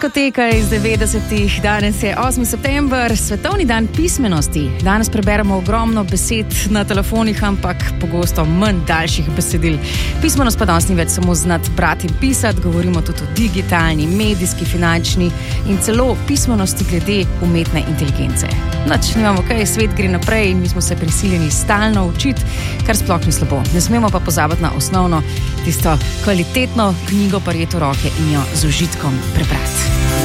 Diskoteka iz 90-ih, danes je 8. september, svetovni dan pismenosti. Danes preberemo ogromno besed na telefonih, ampak pogosto manj daljših besedil. Pismenost pa danes ni več samo znati brati in pisati, govorimo tudi o digitalni, medijski, finančni in celo pismenosti glede umetne inteligence. Nič, nimamo kaj, svet gre naprej in mi smo se prisiljeni stalno učiti, kar sploh ni slabo. Ne smemo pa pozabiti na osnovno, tisto kvalitetno knjigo prijeti v roke in jo z užitkom prebrati.